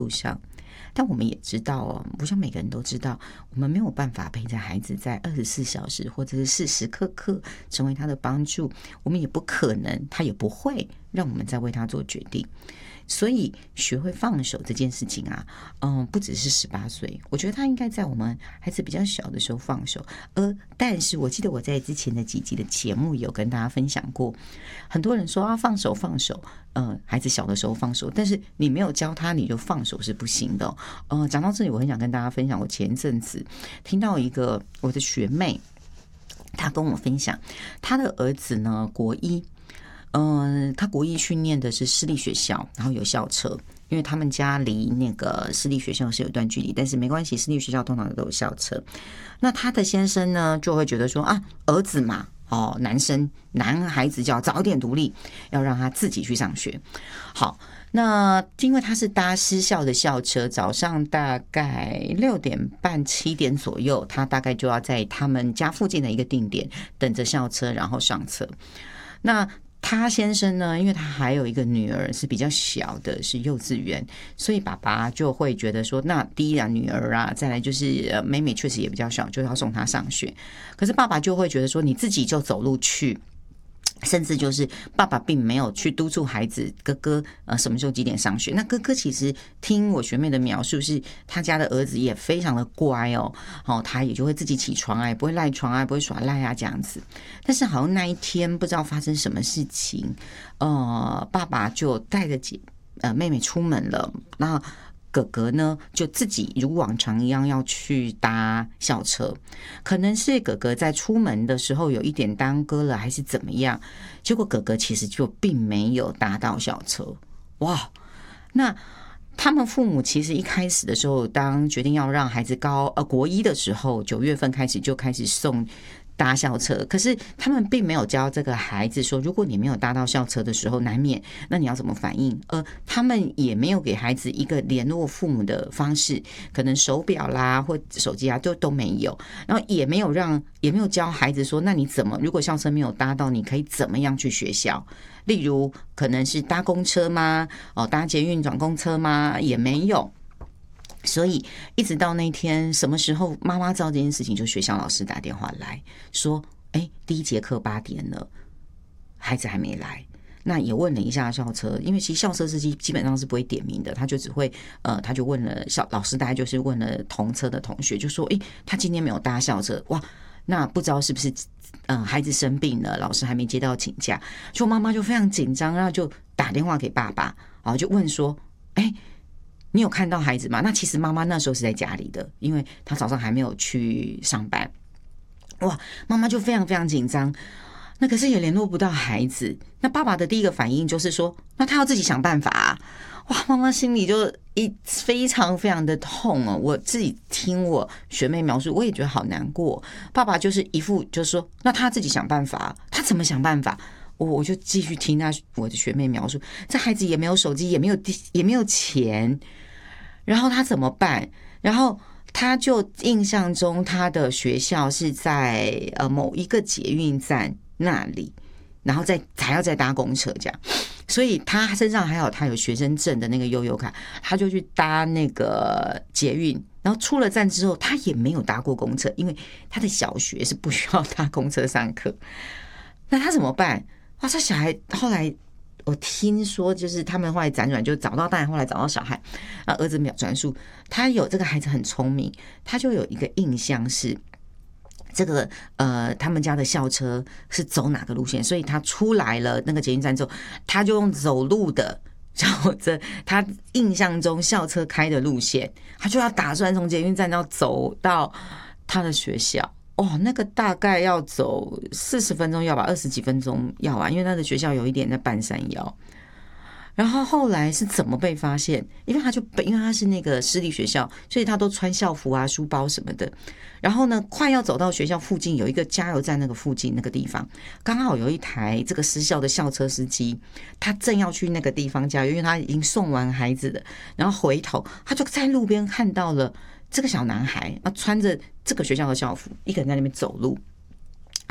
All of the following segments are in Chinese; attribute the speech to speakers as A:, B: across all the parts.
A: 路上。但我们也知道哦，我想每个人都知道，我们没有办法陪着孩子在24小时或者是时时刻刻成为他的帮助，我们也不可能，他也不会让我们再为他做决定。所以学会放手这件事情啊，不只是18岁，我觉得他应该在我们孩子比较小的时候放手。但是我记得我在之前的几集的节目有跟大家分享过，很多人说啊，放手放手，孩子小的时候放手，但是你没有教他，你就放手是不行的哦。讲到这里，我很想跟大家分享，我前阵子听到一个我的学妹，她跟我分享，她的儿子呢国一。他国一训练的是私立学校，然后有校车，因为他们家离那个私立学校是有一段距离，但是没关系，私立学校通常都有校车。那他的先生呢，就会觉得说啊，儿子嘛，男孩子就要早点独立，要让他自己去上学。好，那因为他是搭私校的校车，早上大概6点半7点左右，他大概就要在他们家附近的一个定点等着校车，然后上车。那他先生呢，因为他还有一个女儿是比较小的，是幼稚园，所以爸爸就会觉得说，那第一啊女儿啊，再来就是妹妹确实也比较小，就要送她上学。可是爸爸就会觉得说，你自己就走路去。甚至就是爸爸并没有去督促孩子哥哥什么时候几点上学。那哥哥其实听我学妹的描述是，他家的儿子也非常的乖哦，他也就会自己起床啊，也不会赖床啊，不会耍赖啊这样子。但是好像那一天不知道发生什么事情，爸爸就带着妹妹出门了，那哥哥呢就自己如往常一样要去搭校车，可能是哥哥在出门的时候有一点耽搁了还是怎么样，结果哥哥其实就并没有搭到校车。哇，那他们父母其实一开始的时候，当决定要让孩子国一的时候，9月份开始就开始送搭校车，可是他们并没有教这个孩子说，如果你没有搭到校车的时候，难免那你要怎么反应？他们也没有给孩子一个联络父母的方式，可能手表啦或手机啊都没有，然后也没有教孩子说，那你怎么如果校车没有搭到，你可以怎么样去学校？例如可能是搭公车吗？搭捷运转公车吗？也没有。所以一直到那天什么时候妈妈知道这件事情，就学校老师打电话来说，第一节课8点了，孩子还没来。那也问了一下校车，因为其实校车司机基本上是不会点名的，他就只会他就问了老师，大概就是问了同车的同学，就说他今天没有搭校车。哇，那不知道是不是孩子生病了，老师还没接到请假，就妈妈就非常紧张，然后就打电话给爸爸，就问说你有看到孩子吗？那其实妈妈那时候是在家里的，因为她早上还没有去上班。哇，妈妈就非常非常紧张，那可是也联络不到孩子。那爸爸的第一个反应就是说，那他要自己想办法啊。哇，妈妈心里就非常非常的痛哦。我自己听我学妹描述，我也觉得好难过。爸爸就是一副就是说，那他自己想办法，他怎么想办法？我就继续听我的学妹描述，这孩子也没有手机，也没有钱，然后他怎么办？然后他就印象中他的学校是在某一个捷运站那里，然后还要再搭公车这样，所以他身上还有他有学生证的那个悠游卡，他就去搭那个捷运，然后出了站之后他也没有搭过公车，因为他的小学是不需要搭公车上课。那他怎么办？哇，这小孩后来我听说，就是他们后来辗转就找到大人，后来找到小孩，儿子转述，这个孩子很聪明，他就有一个印象是这个他们家的校车是走哪个路线，所以他出来了那个捷运站之后，他就用走路的照着他印象中校车开的路线，他就要打算从捷运站要走到他的学校。那个大概要走40分钟要吧，20几分钟要啊，因为他的学校有一点在半山腰。然后后来是怎么被发现？因为他是那个私立学校，所以他都穿校服啊、书包什么的。然后呢，快要走到学校附近有一个加油站，那个附近那个地方刚好有一台这个私校的校车司机，他正要去那个地方加油，因为他已经送完孩子了。然后回头，他就在路边看到了这个小男孩穿着这个学校的校服，一个人在那边走路。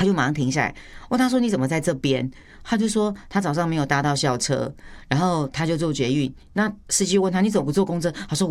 A: 他就马上停下来，问他说你怎么在这边？他就说他早上没有搭到校车，然后他就坐捷运。那司机问他你怎么不坐公车？他说